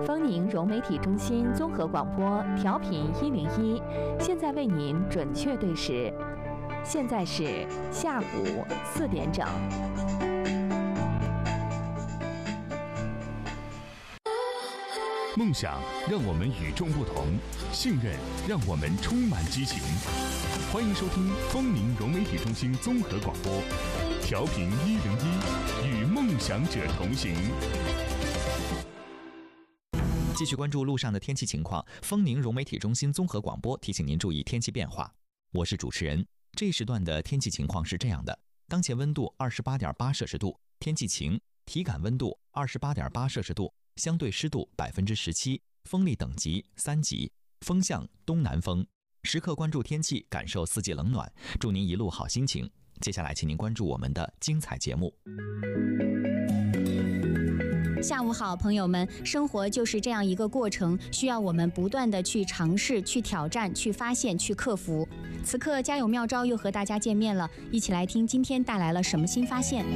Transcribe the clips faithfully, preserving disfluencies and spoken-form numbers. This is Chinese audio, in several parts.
丰宁融媒体中心综合广播调频一零一，现在为您准确对时，现在是下午四点整。 梦想让我们与众不同，信任让我们充满激情。欢迎收听丰宁融媒体中心综合广播，调频一零一，与梦想者同行。 继续关注路上的天气情况，丰宁融媒体中心综合广播提醒您注意天气变化。我是主持人。这一时段的天气情况是这样的：当前温度二十八点八摄氏度，天气晴，体感温度二十八点八摄氏度，相对湿度百分之十七，风力等级三级，风向东南风。时刻关注天气，感受四季冷暖，祝您一路好心情。接下来，请您关注我们的精彩节目。 下午好，朋友们，生活就是这样一个过程，需要我们不断的去尝试、去挑战、去发现、去克服。此刻，家有妙招又和大家见面了，一起来听今天带来了什么新发现。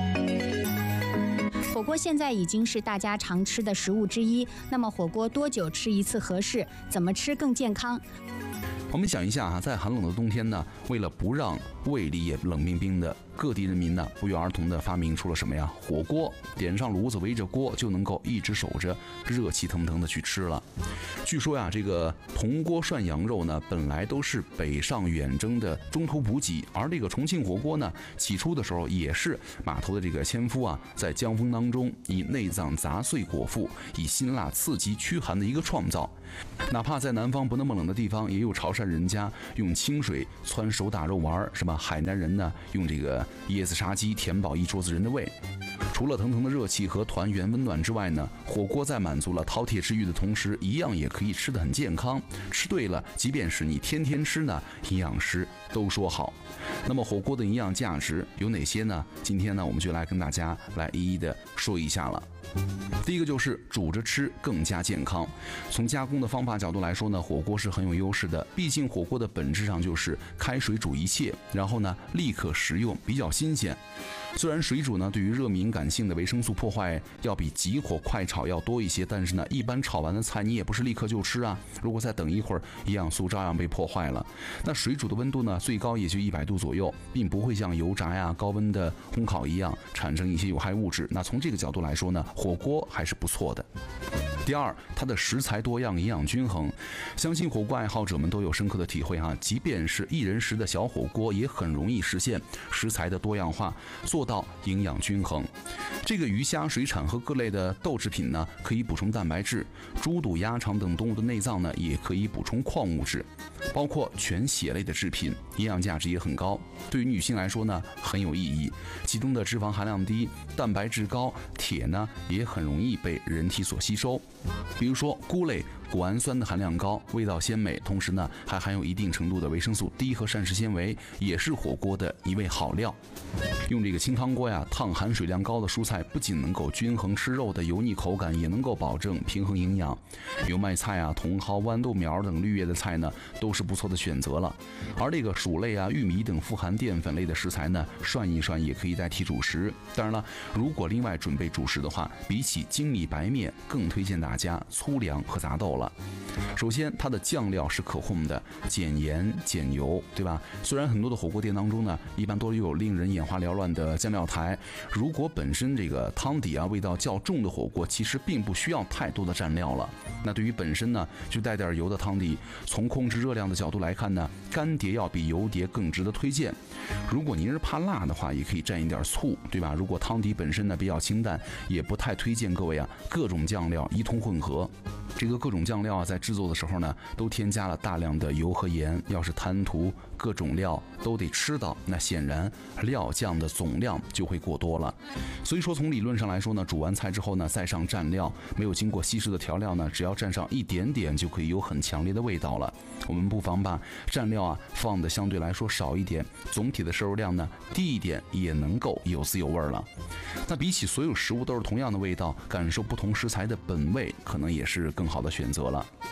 火锅现在已经是大家常吃的食物之一，那么火锅多久吃一次合适？怎么吃更健康？ 我们想一下啊，在寒冷的冬天呢，为了不让胃里也冷冰冰的，各地人民呢不约而同的发明出了什么呀？火锅，点上炉子，围着锅就能够一直守着，热气腾腾的去吃了。据说呀，这个铜锅涮羊肉呢，本来都是北上远征的中途补给，而这个重庆火锅呢，起初的时候也是码头的这个纤夫啊，在江风当中以内脏杂碎果腹，以辛辣刺激驱寒的一个创造。哪怕在南方不那么冷的地方，也有潮汕人家用清水汆手打肉丸，是吧？海南人呢用这个椰子杀鸡填饱一桌子人的胃。除了腾腾的热气和团圆温暖之外呢，火锅在满足了饕餮之欲的同时，一样也可以吃得很健康。吃对了，即便是你天天吃呢，营养师都说好。那么火锅的营养价值有哪些呢？今天呢，我们就来跟大家来一一的说一下了。第一个就是煮着吃更加健康。从加工的方法角度来说呢，火锅是很有优势的。毕竟火锅的本质上就是开水煮一切，然后呢立刻食用，比较新鲜。虽然水煮呢对于热敏感性的维生素破坏要比急火快炒要多一些，但是呢一般炒完的菜你也不是立刻就吃啊，如果再等一会儿，营养素照样被破坏了。那水煮的温度呢最高也就一百度左右，并不会像油炸呀、高温的烘烤一样产生一些有害物质。那从这个角度来说呢，火锅还是不错的。第二，它的食材多样，营养均衡。相信火锅爱好者们都有深刻的体会哈，即便是一人食的小火锅，也很容易实现食材的多样化，做到营养均衡。这个鱼虾水产和各类的豆制品呢，可以补充蛋白质；猪肚鸭肠等动物的内脏呢，也可以补充矿物质，包括全血类的制品，营养价值也很高。对于女性来说呢，很有意义。其中的脂肪含量低，蛋白质高，铁呢也很容易被人体所吸收。比如说菇类，谷氨酸的含量高，味道鲜美，同时呢还含有一定程度的维生素 D 和膳食纤维，也是火锅的一味好料。用这个清汤锅呀，烫含水量高的蔬菜不仅能够均衡吃肉的油腻口感，也能够保证平衡营养。油麦菜啊、茼蒿、豌豆苗等绿叶的菜呢，都是不错的选择了。而这个薯类啊、玉米等富含淀粉类的食材呢，涮一涮也可以代替主食。当然了，如果另外准备主食的话，比起精米白面，更推荐大家粗粮和杂豆了。首先，它的酱料是可控的，减盐减油，对吧？虽然很多的火锅店当中呢，一般都有令人眼花缭乱的酱料台。如果本身这个汤底啊味道较重的火锅，其实并不需要太多的蘸料了。那对于本身呢就带点油的汤底，从控制热量的角度来看呢，干碟要比油碟更值得推荐。如果您是怕辣的话，也可以蘸一点醋，对吧？如果汤底本身呢比较清淡，也不太推荐各位啊各种酱料一通混合。这个各种酱料啊，在制作的时候呢，都添加了大量的油和盐。要是贪图各种料都得吃到，那显然料酱的总量就会过多了。所以说，从理论上来说呢，煮完菜之后呢，再上蘸料，没有经过稀释的调料呢，只要蘸上一点点，就可以有很强烈的味道了。我们不妨把蘸料啊放的相对来说少一点，总体的摄入量呢低一点，也能够有滋有味了。那比起所有食物都是同样的味道，感受不同食材的本味，可能也是更好的选择了。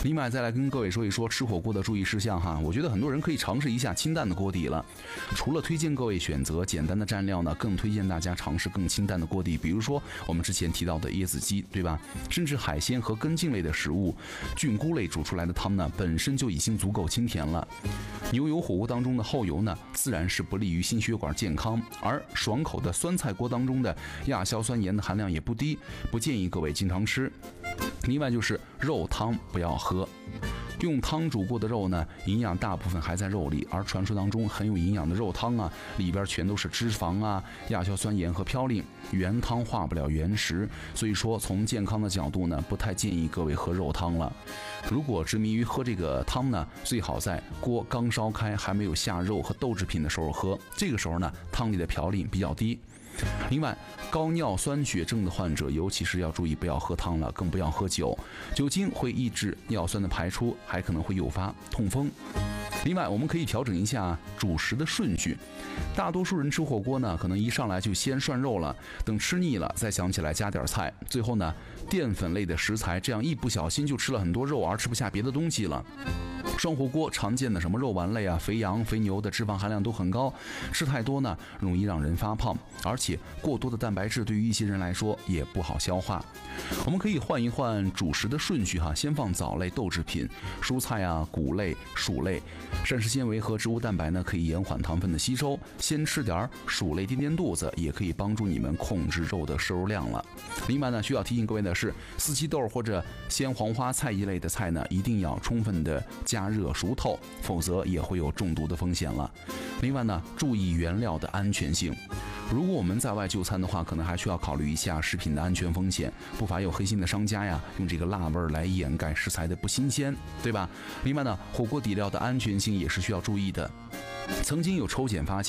另外再来跟各位说一说吃火锅的注意事项哈，我觉得很多人可以尝试一下清淡的锅底了。除了推荐各位选择简单的蘸料呢，更推荐大家尝试更清淡的锅底，比如说我们之前提到的椰子鸡，对吧？甚至海鲜和根茎类的食物，菌菇类煮出来的汤呢，本身就已经足够清甜了。牛油火锅当中的厚油呢，自然是不利于心血管健康，而爽口的酸菜锅当中的亚硝酸盐的含量也不低，不建议各位经常吃。另外就是肉汤不要喝。用汤煮过的肉呢，营养大部分还在肉里，而传说当中很有营养的肉汤啊，里边全都是脂肪啊、亚硝酸盐和嘌呤，原汤化不了原食，所以说从健康的角度呢，不太建议各位喝肉汤了。如果执迷于喝这个汤呢，最好在锅刚烧开还没有下肉和豆制品的时候喝，这个时候呢，汤里的嘌呤比较低。另外，高尿酸血症的患者尤其是要注意不要喝汤了，更不要喝酒，酒精会抑制尿酸的排出，还可能会诱发痛风。另外，我们可以调整一下主食的顺序。大多数人吃火锅呢，可能一上来就先涮肉了，等吃腻了再想起来加点菜，最后呢，淀粉类的食材，这样一不小心就吃了很多肉，而吃不下别的东西了。涮火锅常见的什么肉丸类啊、肥羊、肥牛的脂肪含量都很高，吃太多呢，容易让人发胖，而且过多的蛋白质对于一些人来说也不好消化。我们可以换一换主食的顺序哈，先放藻类、豆制品、蔬菜啊、谷类、薯类，膳食纤维和植物蛋白呢可以延缓糖分的吸收，先吃点薯类垫垫肚子，也可以帮助你们控制肉的摄入量了。另外呢，需要提醒各位的是，四季豆或者鲜黄花菜一类的菜呢，一定要充分的加热熟透，否则也会有中毒的风险了。另外呢，注意原料的安全性。如果我们在外就餐的话，可能还需要考虑一下食品的安全风险，不乏有黑心的商家呀，用这个辣味来掩盖食材的不新鲜，对吧？另外呢，火锅底料的安全性也是需要注意的。曾经有抽检发现